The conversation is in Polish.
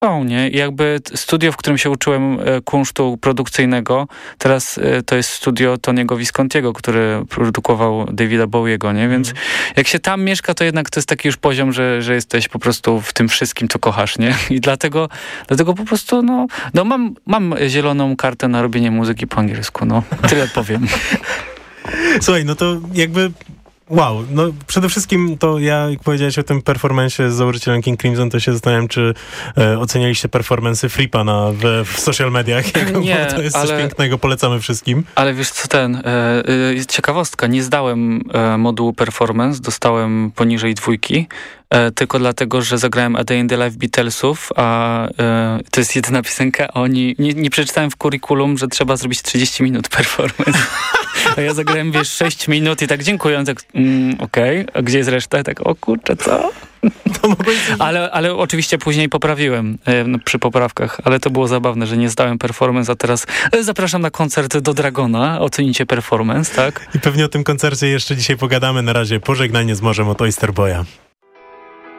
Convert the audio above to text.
Nie? I jakby studio, w którym się uczyłem kunsztu produkcyjnego, teraz to jest studio Tony'ego Viscontiego, który produkował Davida Bowiego, nie? Więc jak się tam mieszka, to jednak to jest taki już poziom, że jesteś po prostu w tym wszystkim, co kochasz, nie? I dlatego po prostu, mam zieloną kartę na robienie muzyki po angielsku, tyle powiem. Słuchaj, no to jakby... Wow, no przede wszystkim to ja, jak powiedziałeś o tym performance'ie z założycielem King Crimson, to się zastanawiam, czy ocenialiście performance'y Flipa w social mediach. Nie, to jest coś pięknego, polecamy wszystkim. Ale wiesz co, ciekawostka, nie zdałem modułu performance, dostałem poniżej 2, tylko dlatego, że zagrałem A Day in the Life Beatlesów, a to jest jedyna piosenka, a oni nie przeczytałem w curriculum, że trzeba zrobić 30 minut performance. A ja zagrałem, 6 minut i tak dziękuję, tak okej, a gdzie jest reszta? I tak, o kurczę, co? Ale oczywiście później poprawiłem przy poprawkach, ale to było zabawne, że nie zdałem performance, a teraz zapraszam na koncert do Dragona, ocenicie performance, tak? I pewnie o tym koncercie jeszcze dzisiaj pogadamy. Na razie pożegnanie z morzem od Oyster Boya.